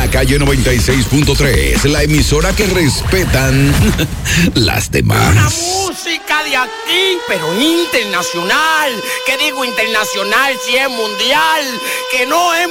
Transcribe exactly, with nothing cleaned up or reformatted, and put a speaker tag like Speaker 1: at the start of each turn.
Speaker 1: la calle noventa y seis punto tres, la emisora que respetan las demás.
Speaker 2: Una música de aquí, pero internacional. ¿Qué digo internacional si es mundial? Que no es